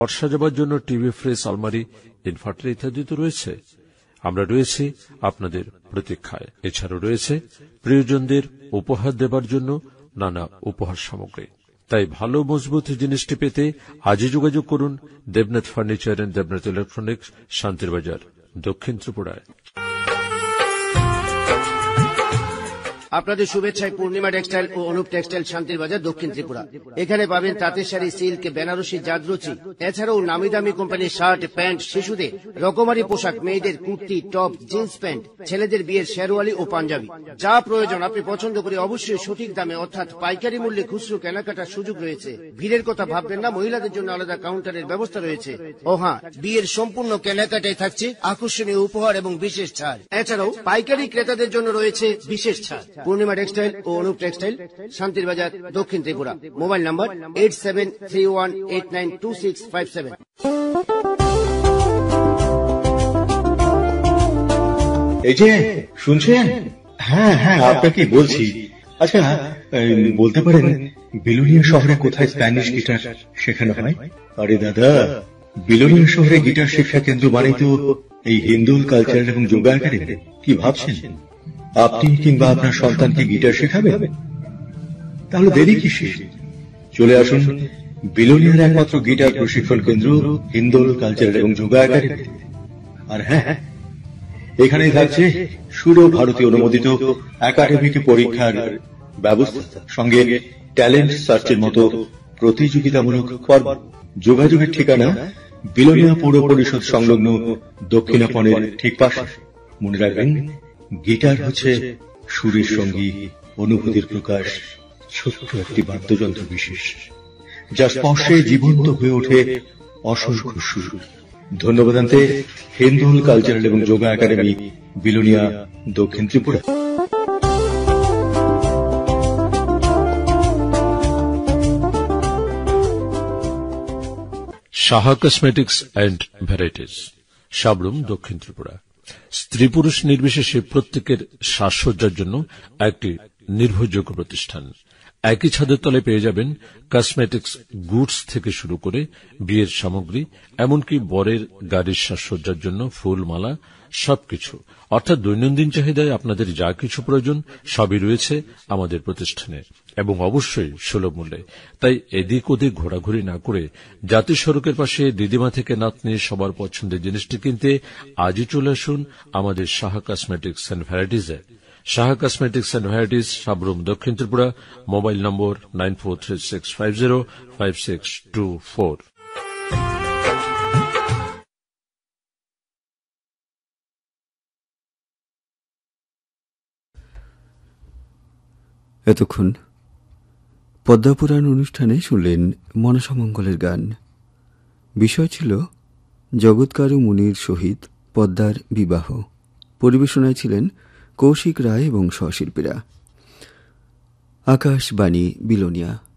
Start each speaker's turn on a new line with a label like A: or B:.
A: ঘর সাজাবার জন্য TV, fridge, আলমারি, ইনভার্টার ইত্যাদি তো রয়েছে। আমরা রয়েছি আপনাদের প্রতীক্ষায়। এছাড়াও রয়েছে প্রিয়জনদের উপহার দেবার জন্য নানা উপহার সামগ্রী। তাই ভালো মজবুত জিনিসটি পেতে আজই যোগাযোগ করুন Debnath furniture and Debnath electronics, শান্তির বাজার, দক্ষিণ ত্রিপুরায়।
B: আপনাদের শুভেচ্ছায় পূর্ণিমা টেক্সটাইল ও অনুপ টেক্সটাইল, শান্তির বাজার, দক্ষিণ ত্রিপুরা। এখানে পাবেন তাঁতের শাড়ি, সিল্ক, বেনারসি, জাদরুচি, এছাড়াও নামি দামি কোম্পানির শার্ট, প্যান্ট, শিশুদের রকমারি পোশাক, মেয়েদের কুর্তি, টপ, জিন্স প্যান্ট, ছেলেদের বিয়ের শেরওয়ালি ও পাঞ্জাবি। যা প্রয়োজন আপনি পছন্দ করে অবশ্যই সঠিক দামে অর্থাৎ পাইকারি মূল্যে খুচরো কেনাকাটার সুযোগ রয়েছে। ভিড়ের কথা ভাববেন না, মহিলাদের জন্য আলাদা কাউন্টারের ব্যবস্থা রয়েছে। ও হ্যাঁ, বিয়ের সম্পূর্ণ কেনাকাটায় থাকছে আকর্ষণীয় উপহার এবং বিশেষ ছাড়। এছাড়াও পাইকারি ক্রেতাদের জন্য রয়েছে বিশেষ ছাড়। পূর্ণিমা টেক্সটাইল ও অনুপ টেক্সটাইল, শান্তির বাজার, দক্ষিণ ত্রিপুরা। মোবাইল নম্বর 8731892657।
C: এই যে শুনছেন? হ্যাঁ হ্যাঁ, আপনাকে বলছি। আচ্ছা, বলতে পারেন বিলোনিয়া শহরে কোথায় স্প্যানিশ গিটার শেখানো হয়? আরে দাদা, বিলোনিয়া শহরে গিটার শিক্ষা কেন্দ্র মানে তো এই হিন্দুল কালচার এবং যোগা একাডেমি। কি ভাবছেন? আপনি কিংবা আপনার সন্তানকে গিটার শেখাবেন? তাহলে দেরি কিসের? চলে আসুন বিলোনিয়ার একমাত্র গিটার প্রশিক্ষণ কেন্দ্র হিন্দুল কালচার এবং যোগা একাডেমি। আর হ্যাঁ, এখানেই থাকছে সুরো ভারতীয় অনুমোদিত একাডেমিক পরীক্ষার ব্যবস্থা, সঙ্গে ট্যালেন্ট সার্চের মতো প্রতিযোগিতামূলক পর্ব। যোগাযোগের ঠিকানা বিলোনিয়া পৌর পরিষদ সংলগ্ন দক্ষিণাপনের ঠিক পাশে। মনে রাখবেন, গিটার হচ্ছে সুরের সঙ্গী, অনুভূতির প্রকাশ, ছোট্ট একটি বাদ্যযন্ত্র বিশেষ, যা স্পর্শে জীবন্ত হয়ে ওঠে অসংখ্য সুর। ধন্যবাদ জানাতে হিন্দুল কালচারাল এবং যোগা একাডেমি, বিলোনিয়া, দক্ষিণ Tripura.
A: Saha cosmetics and varieties, Sabroom, দক্ষিণ ত্রিপুরা। স্ত্রী পুরুষ নির্বিশেষে প্রত্যেকের সাজসজ্জার জন্য একটি নির্ভরযোগ্য প্রতিষ্ঠান। একই ছাদের তলায় পেয়ে যাবেন কসমেটিক্স গুডস থেকে শুরু করে বিয়ের সামগ্রী, এমনকি বরের গাড়ির সাজসজ্জার জন্য ফুলমালা, সবকিছু। অর্থাৎ দৈনন্দিন চাহিদায় আপনাদের যা কিছু প্রয়োজন সবই রয়েছে আমাদের প্রতিষ্ঠানে, এবং অবশ্যই সুলভ মূল্যে। তাই এদিক ওদিক ঘোরাঘুরি না করে জাতীয় সড়কের পাশে দিদিমা থেকে নাতনি সবার পছন্দের জিনিসটি কিনতে আজই চলে আসুন আমাদের Saha cosmetics and ভ্যারাইটিসে। Saha cosmetics and varieties, Sabroom, দক্ষিণ ত্রিপুরা। মোবাইল নম্বর 9436505624।
D: এতক্ষণ পদ্মাপুরাণ অনুষ্ঠানে শুনলেন মনসামঙ্গলের গান। বিষয় ছিল জগৎকারু মুনির সহিত পদ্মার বিবাহ। পরিবেশনায় ছিলেন কৌশিক রায় এবং সহশিল্পীরা। আকাশবাণী, বিলোনিয়া।